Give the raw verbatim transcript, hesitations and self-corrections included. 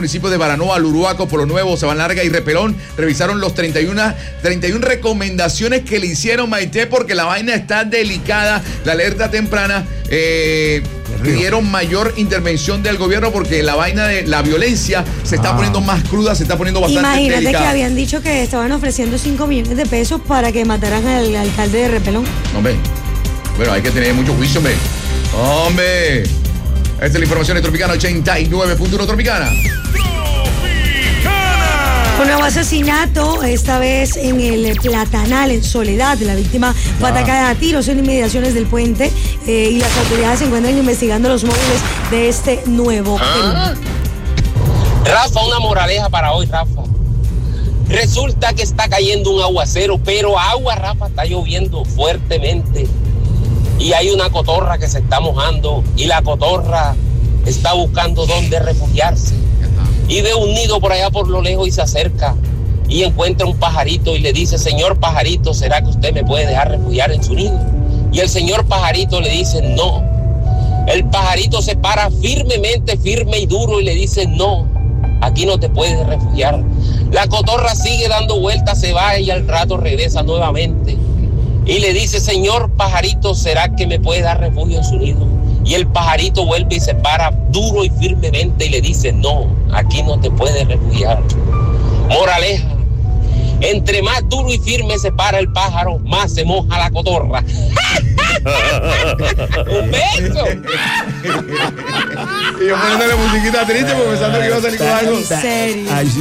Municipios de Baranoa, Luruaco, Polo Nuevo, Sabana Larga y Repelón revisaron los treinta y uno, treinta y uno recomendaciones que le hicieron, Maite, porque la vaina está delicada, la alerta temprana. Eh, pidieron mayor intervención del gobierno porque la vaina de la violencia se está ah. poniendo más cruda, se está poniendo bastante Imagínate delicada. Que habían dicho que estaban ofreciendo cinco millones de pesos para que mataran al alcalde de Repelón. Hombre, bueno, hay que tener mucho juicio, hombre. Hombre, esta es la información de Tropicana ochenta y nueve punto uno Tropicana. Un nuevo asesinato, esta vez en el Platanal, en Soledad. La víctima fue ah. atacada a tiros en inmediaciones del puente eh, y las autoridades se encuentran investigando los móviles de este nuevo ¿Ah? Rafa, una moraleja para hoy, Rafa. Resulta que está cayendo un aguacero, pero agua, Rafa, está lloviendo fuertemente. Y hay una cotorra que se está mojando y la cotorra está buscando dónde refugiarse. Y ve un nido por allá por lo lejos y se acerca y encuentra un pajarito y le dice: señor pajarito, ¿será que usted me puede dejar refugiar en su nido? Y el señor pajarito le dice: no. El pajarito se para firmemente, firme y duro y le dice: no, aquí no te puedes refugiar. La cotorra sigue dando vueltas, se va y al rato regresa nuevamente y le dice: señor pajarito, ¿será que me puede dar refugio en su nido? Y el pajarito vuelve y se para duro y firmemente y le dice: no, aquí no te puedes refugiar. Moraleja: entre más duro y firme se para el pájaro, más se moja la cotorra. ¡Un beso! Y yo poniéndole musiquita triste porque pensando que iba a salir con algo. ¿En serio?